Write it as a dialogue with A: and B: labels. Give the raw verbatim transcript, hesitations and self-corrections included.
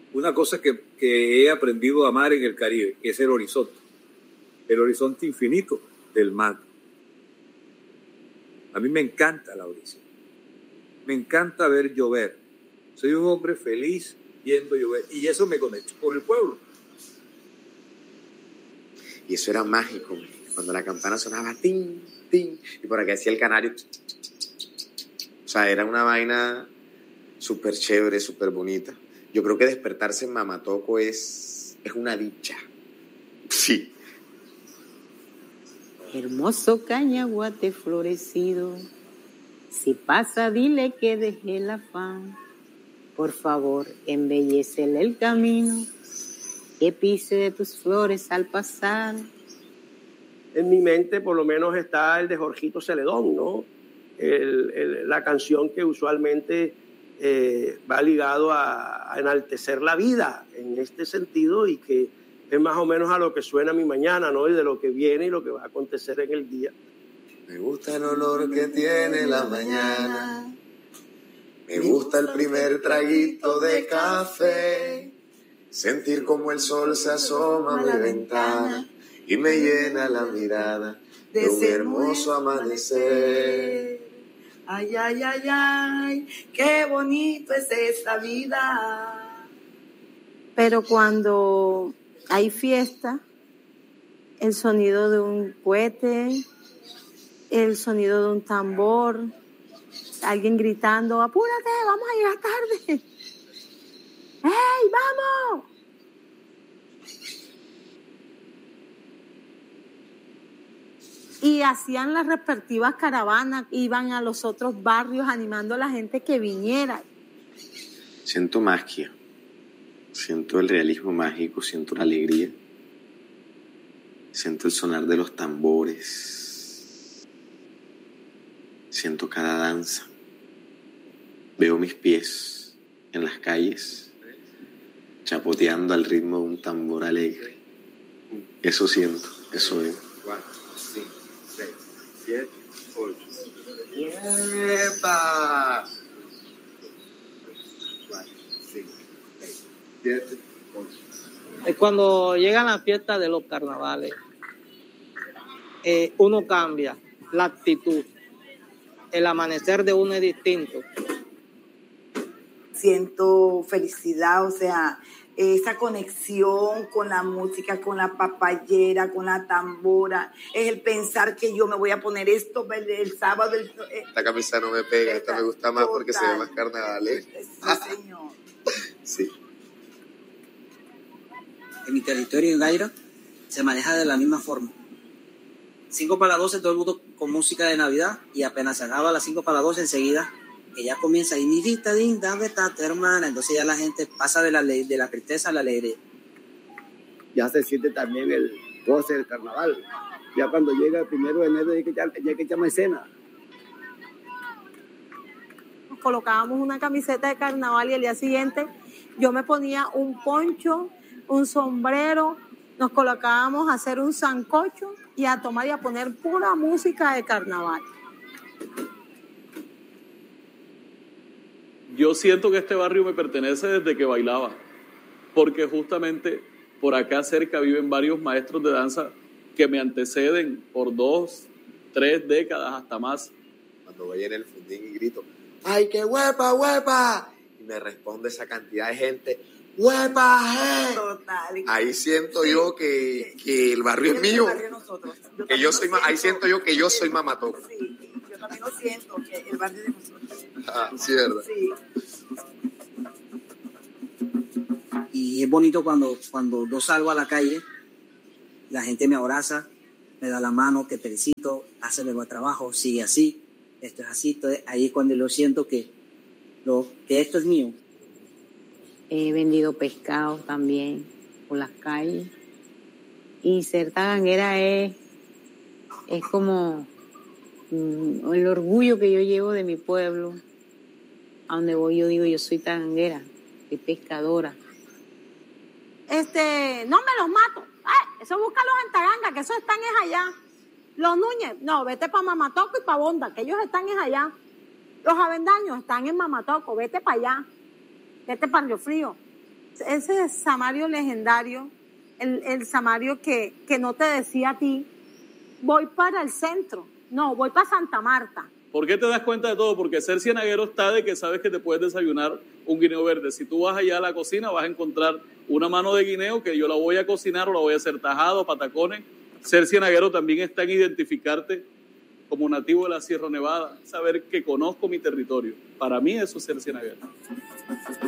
A: una cosa que, que he aprendido a amar en el Caribe, que es el horizonte, el horizonte infinito del mar. A mí me encanta la orilla, me encanta ver llover. Soy un hombre feliz viendo llover y eso me conecta con el pueblo.
B: Y eso era mágico, cuando la campana sonaba tin, tin, y por aquí hacía el canario. O sea, era una vaina súper chévere, súper bonita. Yo creo que despertarse en Mamatoco es, es una dicha. Sí.
C: Hermoso cañaguate florecido, si pasa dile que dejé el afán. Por favor, embellécele el camino, que pise de tus flores al pasar.
D: En mi mente por lo menos está el de Jorgito Celedón, ¿no? El, el, la canción que usualmente eh, va ligado a, a enaltecer la vida en este sentido y que es más o menos a lo que suena mi mañana, ¿no? Y de lo que viene y lo que va a acontecer en el día.
B: Me gusta el olor que tiene la mañana, me gusta el primer traguito de café, sentir como el sol se asoma a mi ventana y me llena la mirada de un hermoso amanecer.
E: Ay, ay, ay, ay, qué bonito es esta vida.
C: Pero cuando hay fiesta, el sonido de un cohete, el sonido de un tambor, alguien gritando, apúrate, vamos a llegar tarde. ¡Hey, vamos! Y hacían las respectivas caravanas, iban a los otros barrios animando a la gente que viniera.
B: Siento magia, siento el realismo mágico, siento la alegría, siento el sonar de los tambores, siento cada danza, veo mis pies en las calles, chapoteando al ritmo de un tambor alegre. Eso siento, eso es.
A: siete, ocho.
B: ¡Epa!
A: cuatro, cinco, seis, siete, ocho.
F: Es cuando llegan las fiestas de los carnavales, eh, uno cambia la actitud, el amanecer de uno es distinto.
E: Siento felicidad, o sea, esa conexión con la música, con la papayera, con la tambora, es el pensar que yo me voy a poner esto el, el sábado. El, eh,
B: Esta camisa no me pega, esta me gusta más porque se ve más carnaval, ¿eh?
E: Sí, señor.
B: Sí.
G: En mi territorio, en Gaira, se maneja de la misma forma. cinco para las doce, todo el mundo con música de Navidad, y apenas se acaba las cinco para las doce, enseguida que ya comienza y mi vista linda, vete, hermana. Entonces ya la gente pasa de la, de la tristeza a la alegría.
H: Ya se siente también el goce del carnaval. Ya cuando llega el primero de enero ya que ya, ya que llama escena.
C: Nos colocábamos una camiseta de carnaval y el día siguiente yo me ponía un poncho, un sombrero, nos colocábamos a hacer un sancocho y a tomar y a poner pura música de carnaval.
I: Yo siento que este barrio me pertenece desde que bailaba, porque justamente por acá cerca viven varios maestros de danza que me anteceden por dos, tres décadas hasta más.
B: Cuando voy en el fundín y grito, ¡ay, qué huepa, huepa! Y me responde esa cantidad de gente, ¡huepa, eh!
E: Total.
B: Ahí siento sí, yo que, que el barrio es mío. Barrio nosotros. Yo que yo soy, siento, ahí siento yo que yo soy Mamatoco.
E: Sí, yo también lo siento, que el barrio de nosotros.
B: Ah, sí, ¿verdad?
E: Sí.
G: Y es bonito cuando, cuando yo salgo a la calle, la gente me abraza, me da la mano, te felicito, hace el buen trabajo, sigue así, esto es así. Entonces, ahí es cuando lo siento que, lo, que esto es mío.
C: He vendido pescado también por las calles. Y ser taganguera es, es como mm, el orgullo que yo llevo de mi pueblo. A donde voy yo digo, yo soy taganguera, soy pescadora. Este, no me los mato. Eh, eso búscalos en Taganga, que esos están es allá. Los Núñez, no, vete para Mamatoco y para Bonda, que ellos están es allá. Los Avendaños están en Mamatoco, vete para allá. Vete para Río Frío.
J: ese Samario legendario, el, el Samario que, que no te decía a ti, voy para el centro, no, voy para Santa Marta.
I: ¿Por qué te das cuenta de todo? Porque ser cienaguero está de que sabes que te puedes desayunar un guineo verde. Si tú vas allá a la cocina vas a encontrar una mano de guineo que yo la voy a cocinar o la voy a hacer tajado, patacones. Ser cienaguero también está en identificarte como nativo de la Sierra Nevada, saber que conozco mi territorio. Para mí eso es ser cienaguero.